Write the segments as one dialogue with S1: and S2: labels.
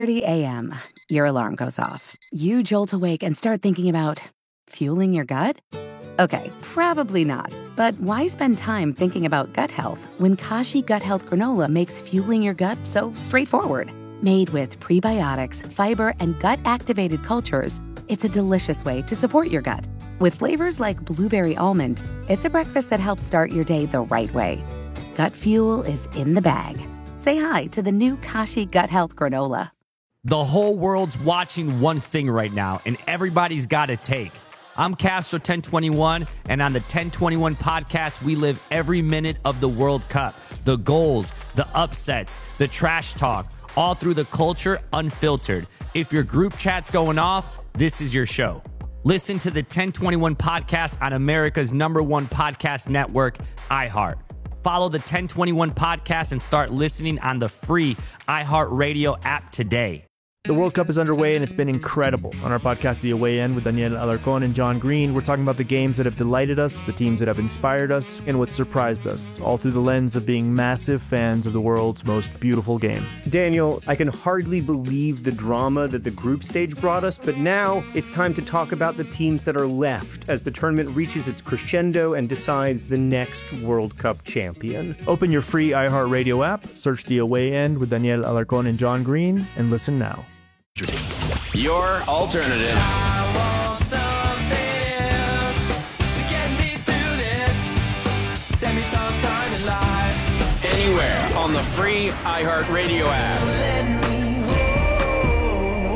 S1: 6:30 a.m. Your alarm goes off. You jolt awake and start thinking about fueling your gut? Okay, probably not. But why spend time thinking about gut health when Kashi Gut Health Granola makes fueling your gut so straightforward? Made with prebiotics, fiber, and gut-activated cultures, it's a delicious way to support your gut. With flavors like blueberry almond, it's a breakfast that helps start your day the right way. Gut fuel is in the bag. Say hi to the new Kashi Gut Health Granola.
S2: The whole world's watching one thing right now, and everybody's got a take. I'm Castro 1021, and on the 1021 podcast, we live every minute of the World Cup. The goals, the upsets, the trash talk, all through the culture, unfiltered. If your group chat's going off, this is your show. Listen to the 1021 podcast on America's #1 podcast network, iHeart. Follow the 1021 podcast and start listening on the free iHeartRadio app today.
S3: The World Cup is underway, and it's been incredible. On our podcast, The Away End, with Daniel Alarcón and John Green, we're talking about the games that have delighted us, the teams that have inspired us, and what surprised us, all through the lens of being massive fans of the world's most beautiful game.
S4: Daniel, I can hardly believe the drama that the group stage brought us, but now it's time to talk about the teams that are left as the tournament reaches its crescendo and decides the next World Cup champion.
S3: Open your free iHeartRadio app, search The Away End with Daniel Alarcón and John Green, and listen now.
S5: Your alternative.
S6: I want something else to get me through this. Send me some kind of life.
S5: Anywhere on the free iHeartRadio app.
S6: Let me hold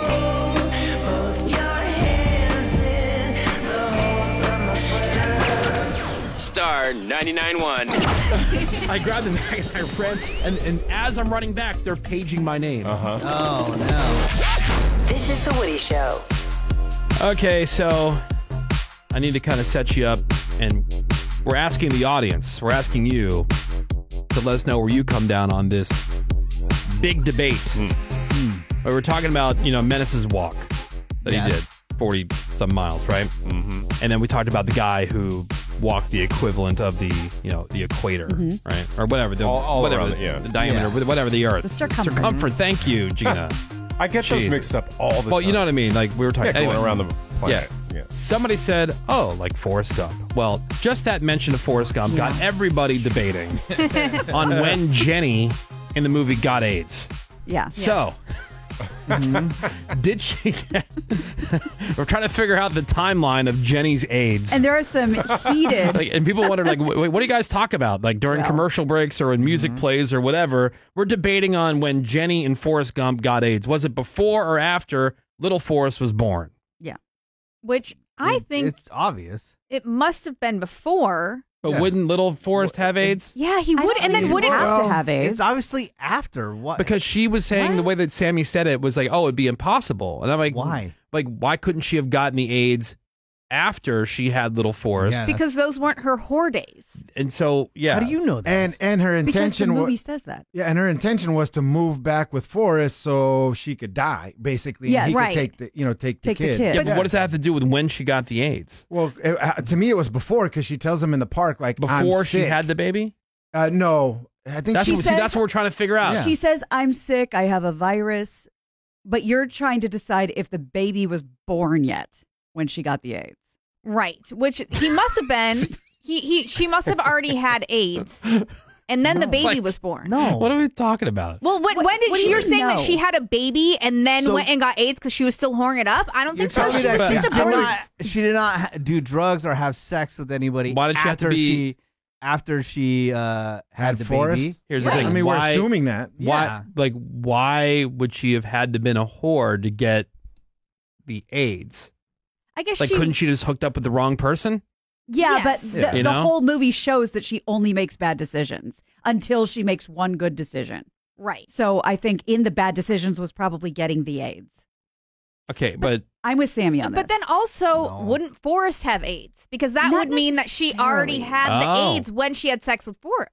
S6: both your hands in the holes of my sweater.
S5: Star 99.1.
S7: I grabbed the bag and I ran, and as I'm running back, they're paging my name.
S8: Oh, no.
S9: This is The Woody Show.
S7: Okay, so I need to kind of set you up, and we're asking the audience, we're asking you to let us know where you come down on this big debate. Where we're talking about, Menace's walk that he did, 40-some miles, right? Mm-hmm. And then we talked about the guy who walked the equivalent of the equator, right? Or whatever, the diameter, whatever the Earth.
S8: The circumference.
S7: Thank you, Gina.
S10: I get those mixed up all the time.
S7: Well, you know what I mean? Like, we were talking
S10: going around the planet.
S7: Yeah. Somebody said, like Forrest Gump. Well, just that mention of Forrest Gump got everybody debating on when Jenny in the movie got AIDS.
S8: Yeah.
S7: So, did she get... We're trying to figure out the timeline of Jenny's AIDS.
S8: And there are some heated...
S7: and people wonder, what do you guys talk about? Like, during commercial breaks or when music plays or whatever, we're debating on when Jenny and Forrest Gump got AIDS. Was it before or after little Forrest was born?
S8: Yeah.
S11: Which I think...
S12: It's obvious.
S11: It must have been before...
S7: But wouldn't little Forrest have AIDS?
S11: Yeah, he would, and then wouldn't
S8: have to have AIDS.
S12: It's obviously after. What?
S7: Because she was saying the way that Sammy said it was like, it'd be impossible. And I'm like,
S12: why?
S7: Like, why couldn't she have gotten the AIDS after she had little Forrest?
S12: Yeah,
S11: because those weren't her whore days.
S7: And so,
S12: How do you know that?
S13: And her
S8: Because
S13: intention
S8: the movie says that.
S13: Yeah, and her intention was to move back with Forrest so she could die, basically.
S8: Yes,
S13: and he
S8: right.
S13: could take the kid.
S7: Yeah, but what does that have to do with when she got the AIDS?
S13: Well, to me, it was before, because she tells him in the park, like,
S7: Before
S13: I'm
S7: she
S13: sick.
S7: had the baby?
S13: No. I think
S7: that's what we're trying to figure out.
S8: She says, I'm sick, I have a virus, but you're trying to decide if the baby was born yet when she got the AIDS.
S11: Right, which he must have been. She must have already had AIDS, and then the baby was born.
S12: No.
S7: What are we talking about?
S11: Well, when did she? You're saying that
S8: know?
S11: she had a baby and then went and got AIDS because she was still whoring it up? I don't think so.
S12: She did not do drugs or have sex with anybody.
S7: Why did she have to be?
S12: After she had the
S13: Forrest?
S12: baby?
S7: Here's the thing.
S13: I mean, we're assuming that.
S7: Why? Like, why would she have had to been a whore to get the AIDS?
S11: I guess
S7: couldn't she just hooked up with the wrong person?
S8: Yeah,
S11: Yes.
S8: but the whole movie shows that she only makes bad decisions until she makes one good decision.
S11: Right.
S8: So I think in the bad decisions was probably getting the AIDS.
S7: Okay, but
S8: I'm with Sammy on that.
S11: But then also, wouldn't Forrest have AIDS? Because that
S8: Not
S11: would mean that she already had the
S7: Oh.
S11: AIDS when she had sex with Forrest.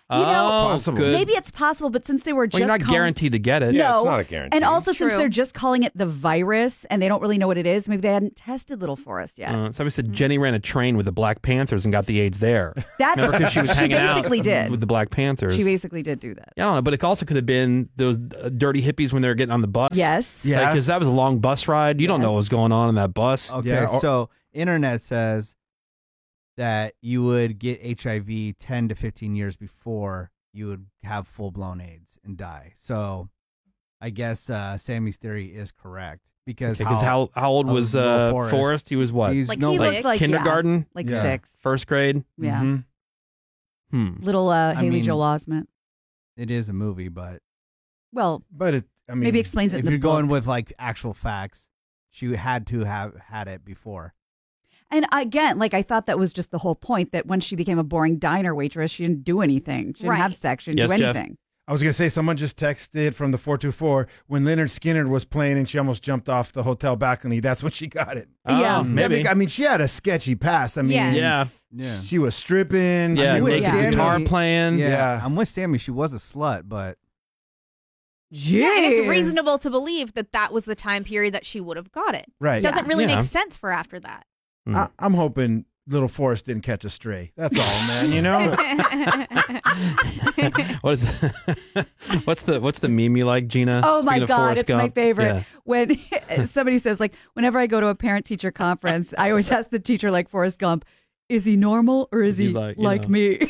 S7: Oh, good.
S8: maybe it's possible, but since they were just
S7: Well, you're not guaranteed to get it.
S10: Yeah,
S8: No.
S10: it's not a guarantee.
S8: And also, since
S11: True.
S8: they're just calling it the virus and they don't really know what it is, maybe they hadn't tested Little Forrest yet.
S7: Somebody said Jenny ran a train with the Black Panthers and got the AIDS there.
S8: That's
S7: Remember, because she was hanging out
S8: basically did.
S7: with the Black Panthers.
S8: She basically did do that.
S7: Yeah, I don't know, but it also could have been those dirty hippies when they were getting on the bus.
S8: Yes.
S3: Yeah.
S7: Because that was a long bus ride. You don't know what was going on in that bus.
S12: Okay,
S3: Yeah, or-
S12: so internet says that you would get HIV 10 to 15 years before you would have full-blown AIDS and die. So I guess Sammy's theory is correct. Because
S7: how old was
S12: Little
S7: Forrest? He was what?
S12: He's
S11: Like
S12: no,
S11: he
S12: like,
S11: looked
S8: like
S7: kindergarten?
S8: Like
S12: Yeah.
S8: 6.
S7: First grade?
S8: Yeah.
S12: Mhm.
S8: Little Haley
S12: mean-
S8: Joel Osment.
S12: It is a movie, but
S8: Well,
S3: But
S8: maybe explains it
S12: if
S8: in the
S12: you're
S8: book.
S12: going with like actual facts, she had to have had it before.
S8: And again, like I thought that was just the whole point, that when she became a boring diner waitress, she didn't do anything. She didn't have
S11: Right.
S8: sex. She didn't
S7: Yes,
S8: do
S7: Jeff?
S8: anything.
S13: I was going to say, someone just texted from the 424 when Leonard Skinner was playing and she almost jumped off the hotel balcony. That's when she got it.
S8: Yeah.
S7: Maybe.
S13: I mean, she had a sketchy past. I mean,
S11: Yes.
S7: Yeah.
S13: she was stripping.
S7: Yeah,
S13: she was
S7: naked
S8: Sammy.
S7: guitar playing.
S13: Yeah.
S12: I'm with Sammy. She was a slut, but
S11: Yeah, and it's
S8: Jeez.
S11: reasonable to believe that that was the time period that she would have got it.
S13: Right.
S11: Doesn't really
S7: Yeah.
S11: make sense for after that.
S13: I'm hoping Little Forrest didn't catch a stray. That's all, man. You know?
S7: What is what's the meme you like, Gina?
S8: Oh my
S7: Speaking of
S8: God,
S7: Forrest
S8: it's my
S7: Gump?
S8: favorite.
S7: Yeah.
S8: When somebody says, like, whenever I go to a parent-teacher conference, I always ask the teacher, like Forrest Gump, is he normal or is he
S7: like,
S8: like,
S7: you know.
S8: me?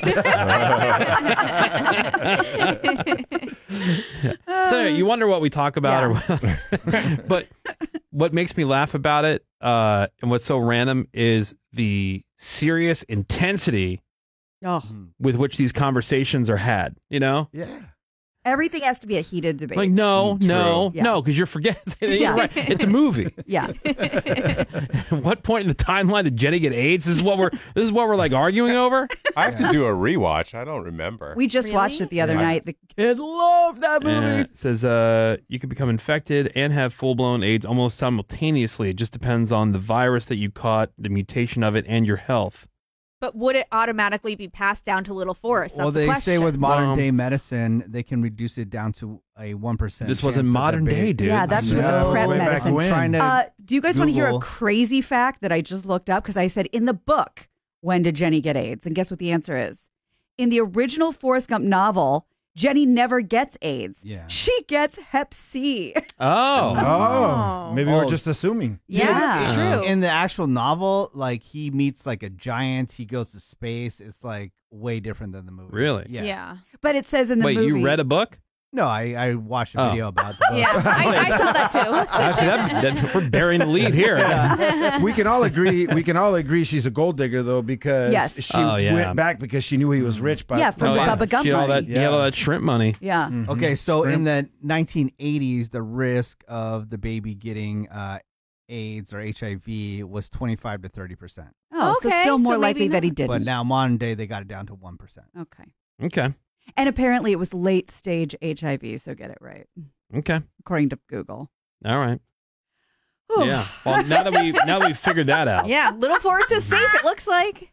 S7: So anyway, you wonder what we talk about, but what makes me laugh about it, and what's so random is the serious intensity
S8: Oh,
S7: with which these conversations are had. You know,
S13: Yeah.
S8: everything has to be a heated debate.
S7: like no,
S8: Yeah.
S7: because you're forgetting.
S8: Yeah.
S7: You're right. It's a movie.
S8: Yeah.
S7: At what point in the timeline did Jenny get AIDS? This is what we're like arguing over.
S10: I have to do a rewatch. I don't remember.
S8: We just
S11: Really?
S8: watched it the other
S10: Yeah.
S8: night. The kid loved that movie.
S7: It says you can become infected and have full-blown AIDS almost simultaneously. It just depends on the virus that you caught, the mutation of it, and your health.
S11: But would it automatically be passed down to Little Forrest? That's
S12: well,
S11: the
S12: they
S11: question.
S12: say with modern day medicine, they can reduce it down to a 1%.
S7: This wasn't modern day, dude.
S8: Yeah, that's with
S13: That was
S8: PrEP
S13: way back
S8: medicine.
S13: when.
S12: Trying to
S8: Do you guys want to hear a
S12: Google.
S8: crazy fact that I just looked up? Because I said in the book, when did Jenny get AIDS? And guess what the answer is? In the original Forrest Gump novel, Jenny never gets AIDS.
S12: Yeah.
S8: She gets Hep C.
S7: Oh.
S13: Oh. Maybe we're
S12: Oh.
S13: just assuming.
S8: Yeah.
S11: It's true.
S12: In the actual novel, like he meets like a giant, he goes to space. It's like way different than the movie.
S7: Really?
S12: Yeah.
S11: Yeah.
S8: But it says in the
S7: Wait,
S8: movie.
S7: you read a book?
S12: No, I watched a
S7: Oh.
S12: video about the book.
S11: Yeah. I saw that too.
S7: Actually, we're burying the lead here.
S13: We can all agree. We can all agree she's a gold digger, though, because
S8: Yes.
S13: she
S7: Oh, yeah.
S13: went back because she knew he was rich. But
S8: Yeah, from
S7: Oh, yeah.
S8: Bubba Gump
S7: She had all
S8: money.
S7: that, he had all that shrimp money.
S8: Yeah.
S12: Okay, so in
S13: Shrimp.
S12: the 1980s, the risk of the baby getting AIDS or HIV was 25 to 30%.
S8: Oh, so
S11: Okay,
S8: still more
S11: so maybe
S8: likely that he
S11: not.
S8: didn't.
S12: But now, modern day, they got it down to 1%.
S8: Okay.
S7: Okay.
S8: And apparently it was late stage HIV, so get it right,
S7: Okay.
S8: according to Google.
S7: All right.
S8: Whew.
S7: Yeah. Well, now that we've figured that out.
S11: Yeah. Little Forrest is safe, it looks like.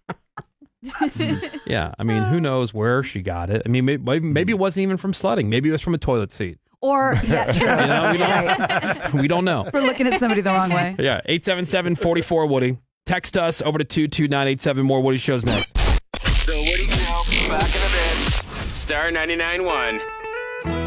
S7: Yeah. I mean, who knows where she got it? I mean, maybe it wasn't even from slutting. Maybe it was from a toilet seat.
S8: Or, yeah, true.
S7: You know, we don't,
S8: Right.
S7: we don't know.
S8: We're looking at somebody the wrong way.
S7: Yeah. 877-44-WOODY. Text us over to 22987. More Woody shows next.
S5: The Woody Show. Back in a bit. Star 99.1.